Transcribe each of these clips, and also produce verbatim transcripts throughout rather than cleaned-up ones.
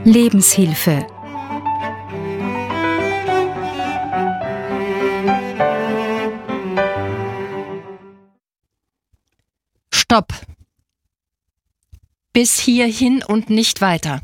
Lebenshilfe. Stopp. Bis hierhin und nicht weiter.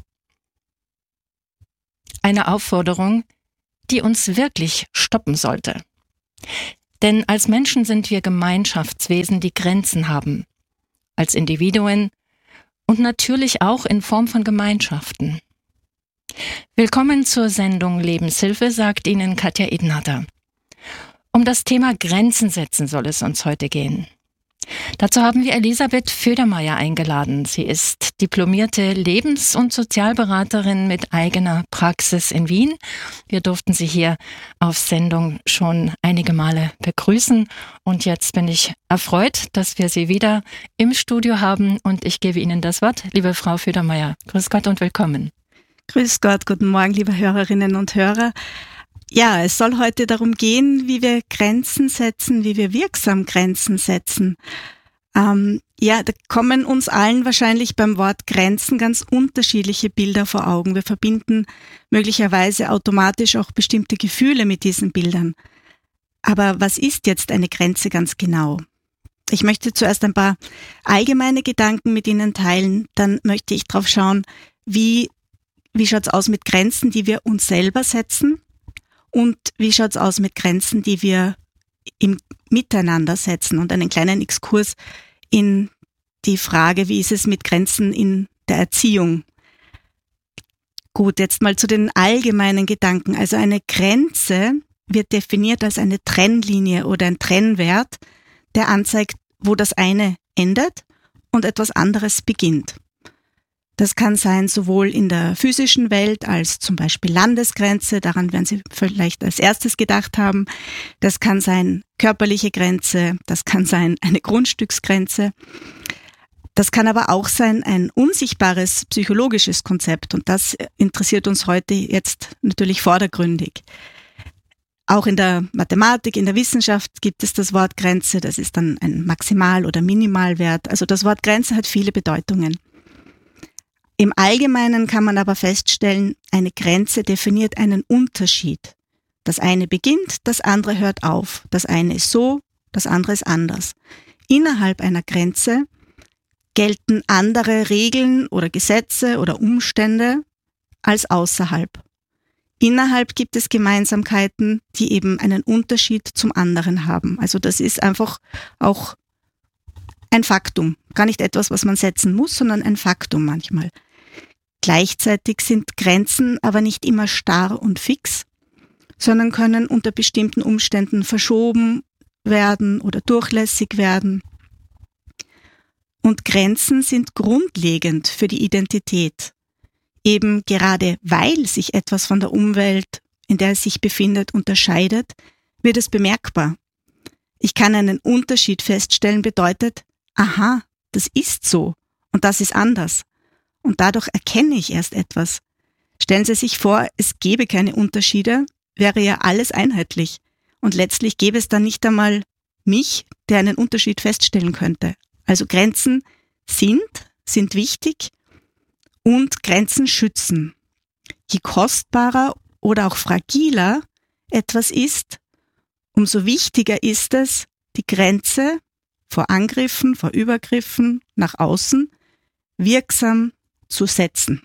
Eine Aufforderung, die uns wirklich stoppen sollte. Denn als Menschen sind wir Gemeinschaftswesen, die Grenzen haben. Als Individuen und natürlich auch in Form von Gemeinschaften. Willkommen zur Sendung Lebenshilfe, sagt Ihnen Katja Edenharter. Um das Thema Grenzen setzen soll es uns heute gehen. Dazu haben wir Elisabeth Födermeier eingeladen. Sie ist diplomierte Lebens- und Sozialberaterin mit eigener Praxis in Wien. Wir durften sie hier auf Sendung schon einige Male begrüßen. Und jetzt bin ich erfreut, dass wir sie wieder im Studio haben. Und ich gebe Ihnen das Wort, liebe Frau Födermeier. Grüß Gott und willkommen. Grüß Gott, guten Morgen, liebe Hörerinnen und Hörer. Ja, es soll heute darum gehen, wie wir Grenzen setzen, wie wir wirksam Grenzen setzen. Ähm, ja, da kommen uns allen wahrscheinlich beim Wort Grenzen ganz unterschiedliche Bilder vor Augen. Wir verbinden möglicherweise automatisch auch bestimmte Gefühle mit diesen Bildern. Aber was ist jetzt eine Grenze ganz genau? Ich möchte zuerst ein paar allgemeine Gedanken mit Ihnen teilen, dann möchte ich drauf schauen, wie, wie schaut's aus mit Grenzen, die wir uns selber setzen? Und wie schaut's aus mit Grenzen, die wir im Miteinander setzen? Und einen kleinen Exkurs in die Frage, wie ist es mit Grenzen in der Erziehung? Gut, jetzt mal zu den allgemeinen Gedanken. Also eine Grenze wird definiert als eine Trennlinie oder ein Trennwert, der anzeigt, wo das eine endet und etwas anderes beginnt. Das kann sein sowohl in der physischen Welt als zum Beispiel Landesgrenze, daran werden Sie vielleicht als erstes gedacht haben. Das kann sein körperliche Grenze, das kann sein eine Grundstücksgrenze. Das kann aber auch sein ein unsichtbares psychologisches Konzept und das interessiert uns heute jetzt natürlich vordergründig. Auch in der Mathematik, in der Wissenschaft gibt es das Wort Grenze, das ist dann ein Maximal- oder Minimalwert. Also das Wort Grenze hat viele Bedeutungen. Im Allgemeinen kann man aber feststellen, eine Grenze definiert einen Unterschied. Das eine beginnt, das andere hört auf. Das eine ist so, das andere ist anders. Innerhalb einer Grenze gelten andere Regeln oder Gesetze oder Umstände als außerhalb. Innerhalb gibt es Gemeinsamkeiten, die eben einen Unterschied zum anderen haben. Also das ist einfach auch ein Faktum. Gar nicht etwas, was man setzen muss, sondern ein Faktum manchmal. Gleichzeitig sind Grenzen aber nicht immer starr und fix, sondern können unter bestimmten Umständen verschoben werden oder durchlässig werden. Und Grenzen sind grundlegend für die Identität. Eben gerade weil sich etwas von der Umwelt, in der es sich befindet, unterscheidet, wird es bemerkbar. Ich kann einen Unterschied feststellen, bedeutet, aha, das ist so und das ist anders. Und dadurch erkenne ich erst etwas. Stellen Sie sich vor, es gäbe keine Unterschiede, wäre ja alles einheitlich. Und letztlich gäbe es dann nicht einmal mich, der einen Unterschied feststellen könnte. Also Grenzen sind, sind wichtig und Grenzen schützen. Je kostbarer oder auch fragiler etwas ist, umso wichtiger ist es, die Grenze vor Angriffen, vor Übergriffen nach außen wirksam zu setzen.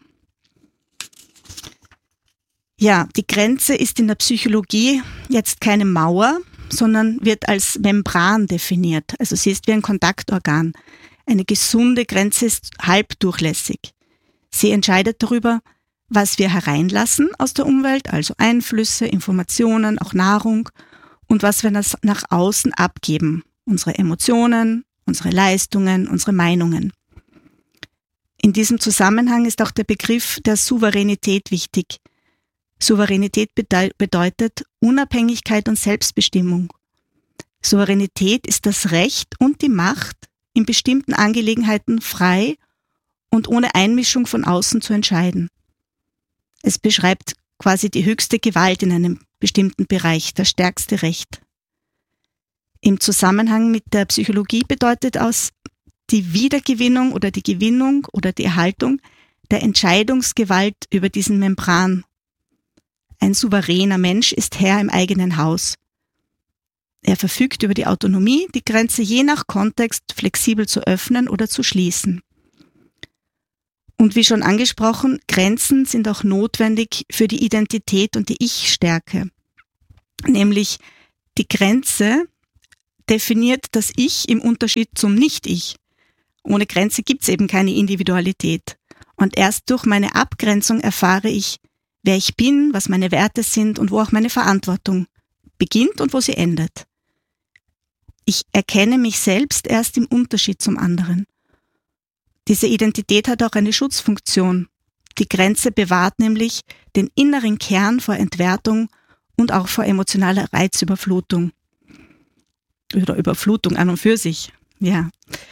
Ja, die Grenze ist in der Psychologie jetzt keine Mauer, sondern wird als Membran definiert. Also sie ist wie ein Kontaktorgan. Eine gesunde Grenze ist halbdurchlässig. Sie entscheidet darüber, was wir hereinlassen aus der Umwelt, also Einflüsse, Informationen, auch Nahrung, und was wir nach außen abgeben. Unsere Emotionen, unsere Leistungen, unsere Meinungen. In diesem Zusammenhang ist auch der Begriff der Souveränität wichtig. Souveränität bedeutet Unabhängigkeit und Selbstbestimmung. Souveränität ist das Recht und die Macht, in bestimmten Angelegenheiten frei und ohne Einmischung von außen zu entscheiden. Es beschreibt quasi die höchste Gewalt in einem bestimmten Bereich, das stärkste Recht. Im Zusammenhang mit der Psychologie bedeutet aus die Wiedergewinnung oder die Gewinnung oder die Erhaltung der Entscheidungsgewalt über diesen Membran. Ein souveräner Mensch ist Herr im eigenen Haus. Er verfügt über die Autonomie, die Grenze je nach Kontext flexibel zu öffnen oder zu schließen. Und wie schon angesprochen, Grenzen sind auch notwendig für die Identität und die Ich-Stärke. Nämlich die Grenze definiert das Ich im Unterschied zum Nicht-Ich. Ohne Grenze gibt es eben keine Individualität. Und erst durch meine Abgrenzung erfahre ich, wer ich bin, was meine Werte sind und wo auch meine Verantwortung beginnt und wo sie endet. Ich erkenne mich selbst erst im Unterschied zum anderen. Diese Identität hat auch eine Schutzfunktion. Die Grenze bewahrt nämlich den inneren Kern vor Entwertung und auch vor emotionaler Reizüberflutung. Oder Überflutung an und für sich, ja.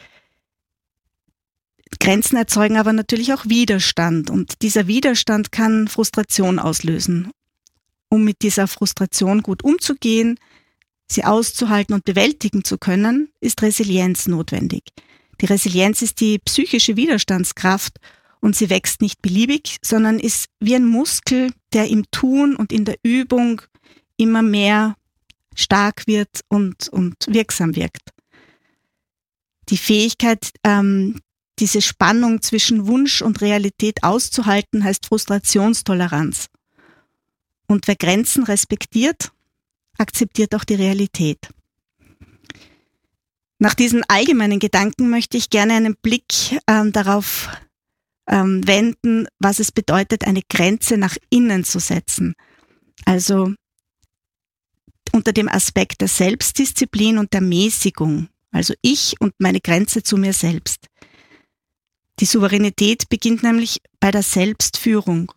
Grenzen erzeugen aber natürlich auch Widerstand und dieser Widerstand kann Frustration auslösen. Um mit dieser Frustration gut umzugehen, sie auszuhalten und bewältigen zu können, ist Resilienz notwendig. Die Resilienz ist die psychische Widerstandskraft und sie wächst nicht beliebig, sondern ist wie ein Muskel, der im Tun und in der Übung immer mehr stark wird und, und wirksam wirkt. Die Fähigkeit, ähm, diese Spannung zwischen Wunsch und Realität auszuhalten, heißt Frustrationstoleranz. Und wer Grenzen respektiert, akzeptiert auch die Realität. Nach diesen allgemeinen Gedanken möchte ich gerne einen Blick ähm, darauf ähm, wenden, was es bedeutet, eine Grenze nach innen zu setzen. Also unter dem Aspekt der Selbstdisziplin und der Mäßigung. Also ich und meine Grenze zu mir selbst. Die Souveränität beginnt nämlich bei der Selbstführung.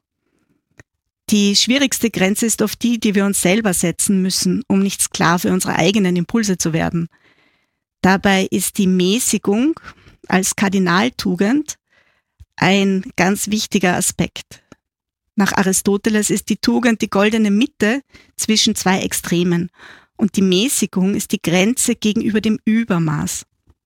Die schwierigste Grenze ist oft die, die wir uns selber setzen müssen, um nicht Sklave unserer eigenen Impulse zu werden. Dabei ist die Mäßigung als Kardinaltugend ein ganz wichtiger Aspekt. Nach Aristoteles ist die Tugend die goldene Mitte zwischen zwei Extremen und die Mäßigung ist die Grenze gegenüber dem Übermaß.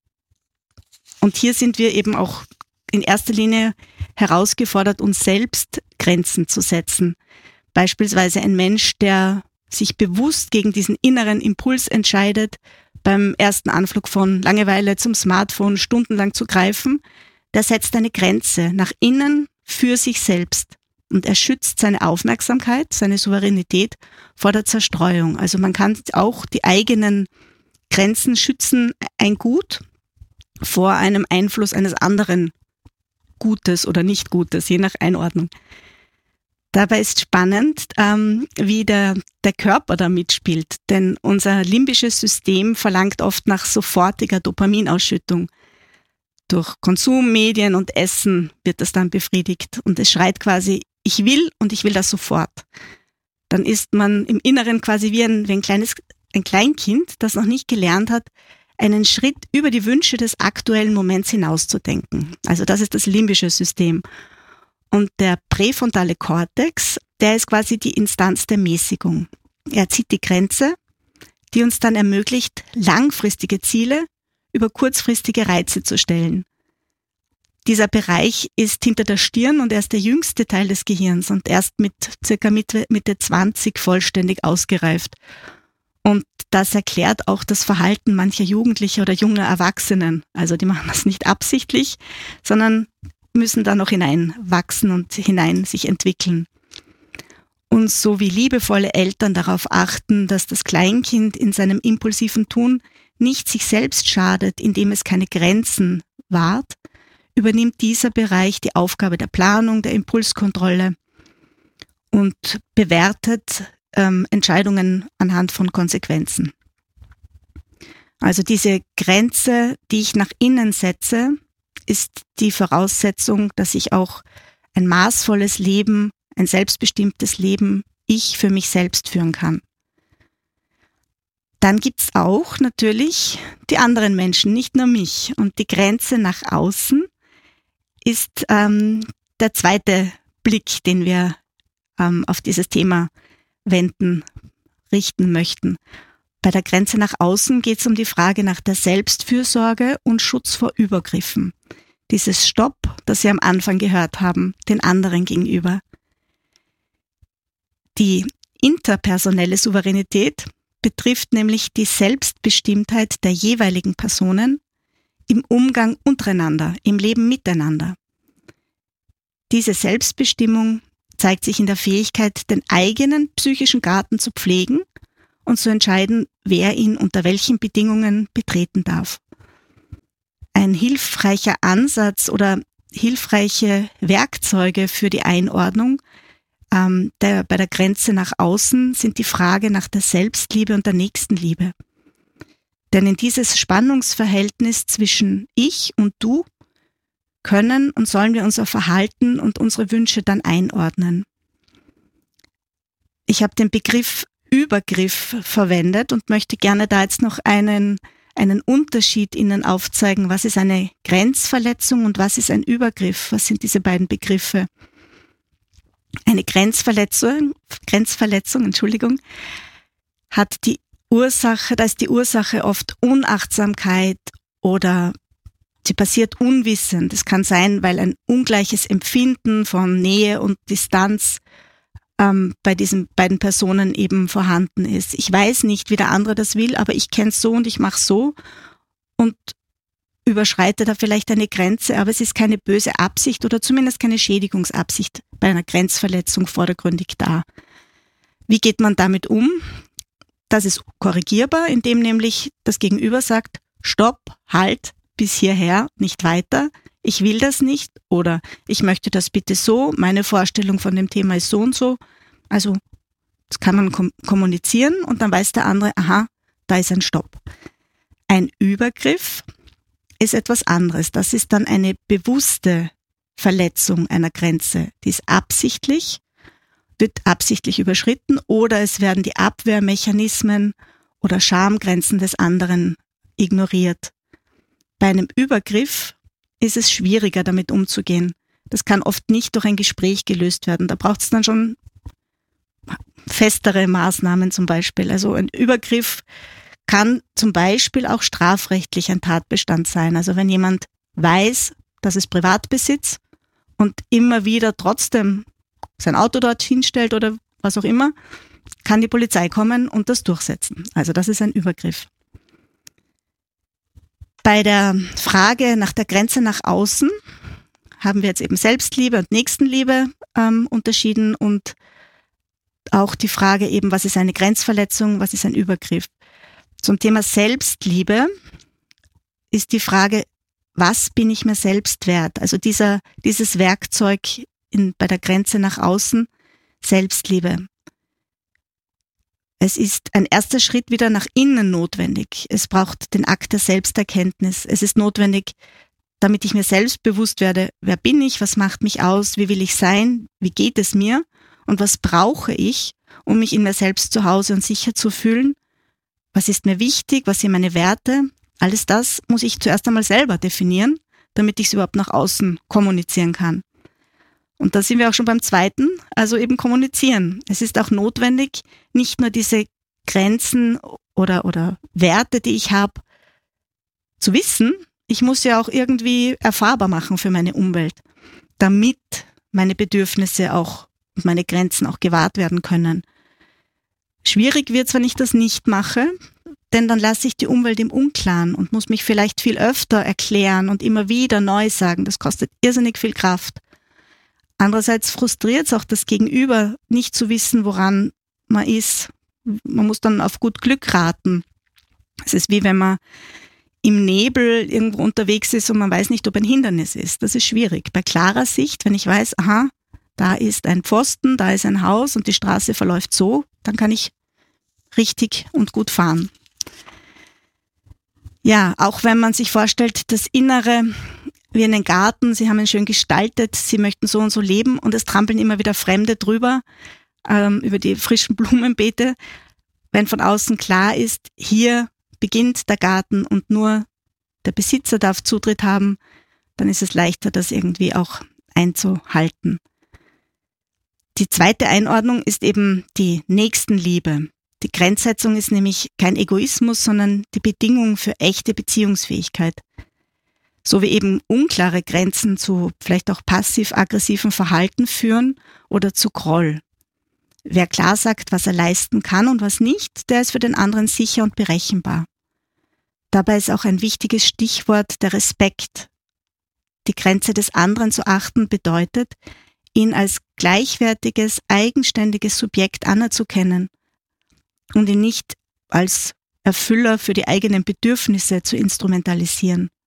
Und hier sind wir eben auch in erster Linie herausgefordert, uns selbst Grenzen zu setzen. Beispielsweise ein Mensch, der sich bewusst gegen diesen inneren Impuls entscheidet, beim ersten Anflug von Langeweile zum Smartphone stundenlang zu greifen, der setzt eine Grenze nach innen für sich selbst. Und er schützt seine Aufmerksamkeit, seine Souveränität vor der Zerstreuung. Also man kann auch die eigenen Grenzen schützen, ein Gut vor einem Einfluss eines anderen Gutes oder nicht Gutes, je nach Einordnung. Dabei ist spannend, ähm, wie der, der Körper da mitspielt, denn unser limbisches System verlangt oft nach sofortiger Dopaminausschüttung. Durch Konsum, Medien und Essen wird das dann befriedigt und es schreit quasi, ich will und ich will das sofort. Dann ist man im Inneren quasi wie ein, wie ein kleines, ein Kleinkind, das noch nicht gelernt hat, einen Schritt über die Wünsche des aktuellen Moments hinauszudenken. Also das ist das limbische System. Und der präfrontale Kortex, der ist quasi die Instanz der Mäßigung. Er zieht die Grenze, die uns dann ermöglicht, langfristige Ziele über kurzfristige Reize zu stellen. Dieser Bereich ist hinter der Stirn und er ist der jüngste Teil des Gehirns und erst mit circa Mitte, Mitte zwanzig vollständig ausgereift. Und das erklärt auch das Verhalten mancher Jugendlicher oder junger Erwachsenen. Also die machen das nicht absichtlich, sondern müssen da noch hineinwachsen und hinein sich entwickeln. Und so wie liebevolle Eltern darauf achten, dass das Kleinkind in seinem impulsiven Tun nicht sich selbst schadet, indem es keine Grenzen wahrt, übernimmt dieser Bereich die Aufgabe der Planung, der Impulskontrolle und bewertet ähm, Entscheidungen anhand von Konsequenzen. Also diese Grenze, die ich nach innen setze, ist die Voraussetzung, dass ich auch ein maßvolles Leben, ein selbstbestimmtes Leben, ich für mich selbst führen kann. Dann gibt's auch natürlich die anderen Menschen, nicht nur mich. Und die Grenze nach außen ist ähm, der zweite Blick, den wir ähm, auf dieses Thema wenden, richten möchten. Bei der Grenze nach außen geht es um die Frage nach der Selbstfürsorge und Schutz vor Übergriffen. Dieses Stopp, das Sie am Anfang gehört haben, den anderen gegenüber. Die interpersonelle Souveränität betrifft nämlich die Selbstbestimmtheit der jeweiligen Personen im Umgang untereinander, im Leben miteinander. Diese Selbstbestimmung zeigt sich in der Fähigkeit, den eigenen psychischen Garten zu pflegen und zu entscheiden, wer ihn unter welchen Bedingungen betreten darf. Ein hilfreicher Ansatz oder hilfreiche Werkzeuge für die Einordnung ähm, der, bei der Grenze nach außen sind die Frage nach der Selbstliebe und der Nächstenliebe. Denn in dieses Spannungsverhältnis zwischen ich und du können und sollen wir unser Verhalten und unsere Wünsche dann einordnen. Ich habe den Begriff Übergriff verwendet und möchte gerne da jetzt noch einen, einen Unterschied Ihnen aufzeigen. Was ist eine Grenzverletzung und was ist ein Übergriff? Was sind diese beiden Begriffe? Eine Grenzverletzung, Grenzverletzung, Entschuldigung, hat die Ursache, da ist die Ursache oft Unachtsamkeit oder sie passiert unwissend. Es kann sein, weil ein ungleiches Empfinden von Nähe und Distanz ähm, bei diesen beiden Personen eben vorhanden ist. Ich weiß nicht, wie der andere das will, aber ich kenne es so und ich mache so und überschreite da vielleicht eine Grenze, aber es ist keine böse Absicht oder zumindest keine Schädigungsabsicht bei einer Grenzverletzung vordergründig da. Wie geht man damit um? Das ist korrigierbar, indem nämlich das Gegenüber sagt, stopp, halt, bis hierher, nicht weiter, ich will das nicht oder ich möchte das bitte so, meine Vorstellung von dem Thema ist so und so. Also das kann man kom- kommunizieren und dann weiß der andere, aha, da ist ein Stopp. Ein Übergriff ist etwas anderes. Das ist dann eine bewusste Verletzung einer Grenze. Die ist absichtlich, wird absichtlich überschritten oder es werden die Abwehrmechanismen oder Schamgrenzen des anderen ignoriert. Bei einem Übergriff ist es schwieriger, damit umzugehen. Das kann oft nicht durch ein Gespräch gelöst werden. Da braucht es dann schon festere Maßnahmen zum Beispiel. Also ein Übergriff kann zum Beispiel auch strafrechtlich ein Tatbestand sein. Also wenn jemand weiß, das ist Privatbesitz und immer wieder trotzdem sein Auto dort hinstellt oder was auch immer, kann die Polizei kommen und das durchsetzen. Also das ist ein Übergriff. Bei der Frage nach der Grenze nach außen haben wir jetzt eben Selbstliebe und Nächstenliebe ähm, unterschieden und auch die Frage eben, was ist eine Grenzverletzung, was ist ein Übergriff. Zum Thema Selbstliebe ist die Frage, was bin ich mir selbst wert? Also dieser, dieses Werkzeug in, bei der Grenze nach außen, Selbstliebe. Es ist ein erster Schritt wieder nach innen notwendig. Es braucht den Akt der Selbsterkenntnis. Es ist notwendig, damit ich mir selbst bewusst werde, wer bin ich, was macht mich aus, wie will ich sein, wie geht es mir und was brauche ich, um mich in mir selbst zu Hause und sicher zu fühlen. Was ist mir wichtig, was sind meine Werte? Alles das muss ich zuerst einmal selber definieren, damit ich es überhaupt nach außen kommunizieren kann. Und da sind wir auch schon beim zweiten, also eben kommunizieren. Es ist auch notwendig, nicht nur diese Grenzen oder, oder Werte, die ich habe, zu wissen. Ich muss ja auch irgendwie erfahrbar machen für meine Umwelt, damit meine Bedürfnisse auch und meine Grenzen auch gewahrt werden können. Schwierig wird es, wenn ich das nicht mache, denn dann lasse ich die Umwelt im Unklaren und muss mich vielleicht viel öfter erklären und immer wieder neu sagen. Das kostet irrsinnig viel Kraft. Andererseits frustriert es auch das Gegenüber, nicht zu wissen, woran man ist. Man muss dann auf gut Glück raten. Es ist wie wenn man im Nebel irgendwo unterwegs ist und man weiß nicht, ob ein Hindernis ist. Das ist schwierig. Bei klarer Sicht, wenn ich weiß, aha, da ist ein Pfosten, da ist ein Haus und die Straße verläuft so, dann kann ich richtig und gut fahren. Ja, auch wenn man sich vorstellt, das Innere wie einen Garten, Sie haben ihn schön gestaltet, Sie möchten so und so leben und es trampeln immer wieder Fremde drüber, ähm, über die frischen Blumenbeete. Wenn von außen klar ist, hier beginnt der Garten und nur der Besitzer darf Zutritt haben, dann ist es leichter, das irgendwie auch einzuhalten. Die zweite Einordnung ist eben die Nächstenliebe. Die Grenzsetzung ist nämlich kein Egoismus, sondern die Bedingung für echte Beziehungsfähigkeit. so wie eben unklare Grenzen zu vielleicht auch passiv-aggressiven Verhalten führen oder zu Groll. Wer klar sagt, was er leisten kann und was nicht, der ist für den anderen sicher und berechenbar. Dabei ist auch ein wichtiges Stichwort der Respekt. Die Grenze des anderen zu achten bedeutet, ihn als gleichwertiges, eigenständiges Subjekt anerzukennen und ihn nicht als Erfüller für die eigenen Bedürfnisse zu instrumentalisieren.